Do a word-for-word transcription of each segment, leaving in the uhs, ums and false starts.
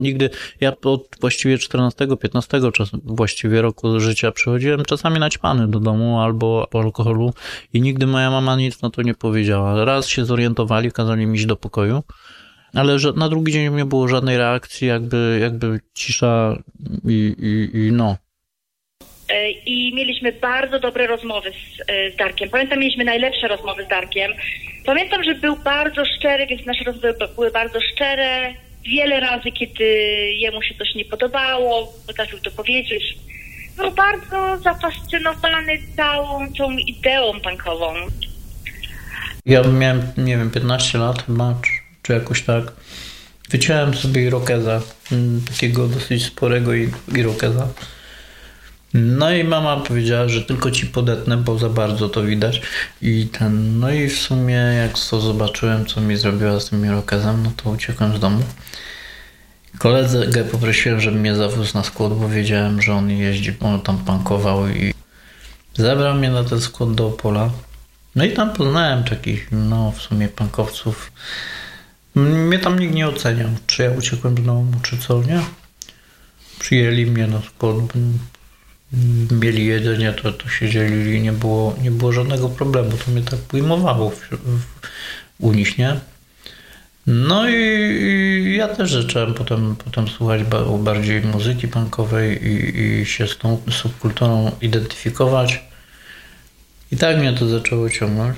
Nigdy, ja od właściwie czternastego, piętnastego czas, właściwie roku życia przychodziłem czasami naćpany do domu albo po alkoholu i nigdy moja mama nic na to nie powiedziała. Raz się zorientowali, kazali mi iść do pokoju, ale że na drugi dzień nie było żadnej reakcji, jakby, jakby cisza i, i, i no. I mieliśmy bardzo dobre rozmowy z, z Darkiem. Pamiętam, mieliśmy najlepsze rozmowy z Darkiem. Pamiętam, że był bardzo szczery, więc nasze rozmowy były bardzo szczere. Wiele razy, kiedy jemu się coś nie podobało, potrafił to powiedzieć. Był bardzo zafascynowany całą tą ideą punkową. Ja miałem, nie wiem, piętnaście lat chyba, czy, czy jakoś tak. Wyciąłem sobie irokeza, takiego dosyć sporego irokeza. No i mama powiedziała, że tylko ci podetnę, bo za bardzo to widać. I ten, no i w sumie jak to zobaczyłem, co mi zrobiła z tym irokezem, no to uciekłem z domu. Koledze poprosiłem, żeby mnie zawiózł na skład, bo wiedziałem, że on jeździ, on tam punkował i zabrał mnie na ten skład do Opola. No i tam poznałem takich, no w sumie punkowców. Mnie tam nikt nie oceniał, czy ja uciekłem z domu, czy co, nie? Przyjęli mnie na skład, mieli jedzenie, to, to się dzielili, nie było, nie było żadnego problemu, to mnie tak ujmowało w, w, u nich, nie? No i, i ja też zacząłem potem, potem słuchać bardziej muzyki punkowej i, i się z tą subkulturą identyfikować. I tak mnie to zaczęło ciągnąć.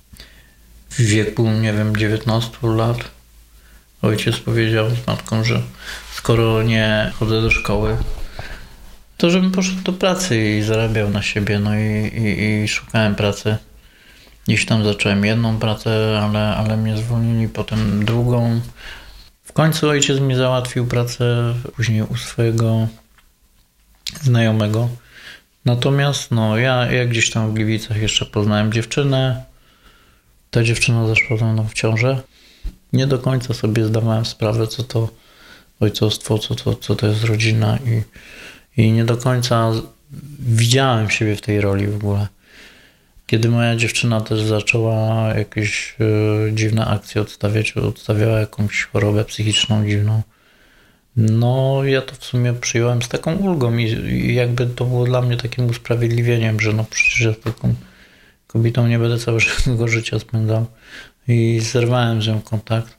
W wieku, nie wiem, dziewiętnastu lat ojciec powiedział z matką, że skoro nie chodzę do szkoły, to żebym poszedł do pracy i zarabiał na siebie. No i, i, i szukałem pracy. Gdzieś tam zacząłem jedną pracę, ale, ale mnie zwolnili, potem drugą. W końcu ojciec mi załatwił pracę później u swojego znajomego. Natomiast no, ja, ja gdzieś tam w Gliwicach jeszcze poznałem dziewczynę. Ta dziewczyna zaszła ze mną w ciążę. Nie do końca sobie zdawałem sprawę, co to ojcostwo, co to, co to jest rodzina i, i nie do końca widziałem siebie w tej roli w ogóle. Kiedy moja dziewczyna też zaczęła jakieś y, dziwne akcje odstawiać, odstawiała jakąś chorobę psychiczną dziwną, no ja to w sumie przyjąłem z taką ulgą i, i jakby to było dla mnie takim usprawiedliwieniem, że no przecież ja z taką kobietą nie będę całego życia spędzał i zerwałem z nią kontakt.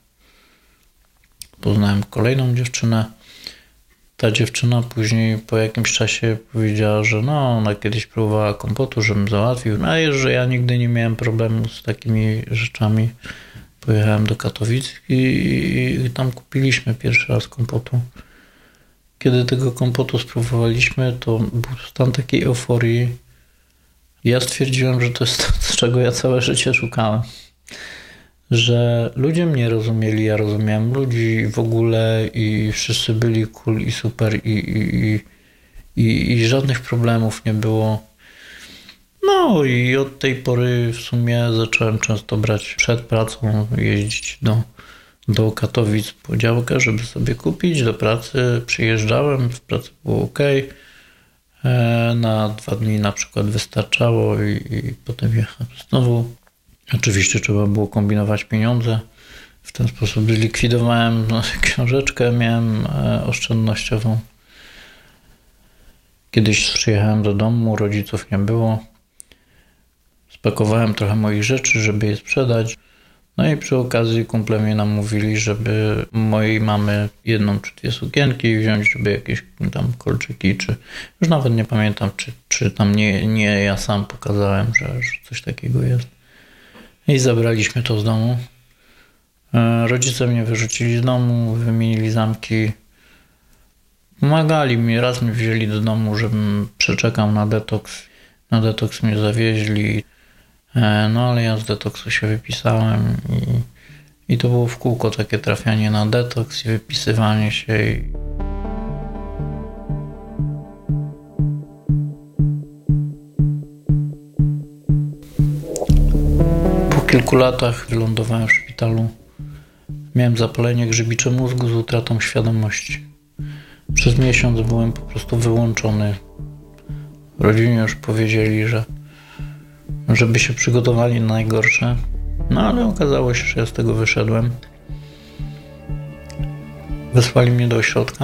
Poznałem kolejną dziewczynę. Ta dziewczyna później po jakimś czasie powiedziała, że no ona kiedyś próbowała kompotu, żebym załatwił, no i że ja nigdy nie miałem problemu z takimi rzeczami. Pojechałem do Katowic i, i, i tam kupiliśmy pierwszy raz kompotu. Kiedy tego kompotu spróbowaliśmy, to był stan takiej euforii. Ja stwierdziłem, że to jest to, z czego ja całe życie szukałem. Że ludzie mnie rozumieli, ja rozumiałem ludzi w ogóle i wszyscy byli cool i super i, i, i, i żadnych problemów nie było. No i od tej pory w sumie zacząłem często brać przed pracą, jeździć do, do Katowic po działkę, żeby sobie kupić do pracy. Przyjeżdżałem, w pracy było ok. Na dwa dni na przykład wystarczało i, i potem jechałem znowu. Oczywiście trzeba było kombinować pieniądze. W ten sposób zlikwidowałem no, książeczkę, miałem e, oszczędnościową. Kiedyś przyjechałem do domu, rodziców nie było. Spakowałem trochę moich rzeczy, żeby je sprzedać. No i przy okazji kumple mnie namówili, żeby mojej mamy jedną czy dwie sukienki wziąć, żeby jakieś tam kolczyki, czy już nawet nie pamiętam, czy, czy tam nie, nie ja sam pokazałem, że, że coś takiego jest. I zabraliśmy to z domu. Rodzice mnie wyrzucili z domu, wymienili zamki. Pomagali mi, raz mnie wzięli do domu, żebym przeczekał na detoks. Na detoks mnie zawieźli. No ale ja z detoksu się wypisałem i, i to było w kółko takie trafianie na detoks i wypisywanie się. I... Po kilku latach wylądowałem w szpitalu. Miałem zapalenie grzybicze mózgu z utratą świadomości. Przez miesiąc byłem po prostu wyłączony. Rodzinie już powiedzieli, że żeby się przygotowali na najgorsze. No ale okazało się, że ja z tego wyszedłem. wysłali mnie do ośrodka.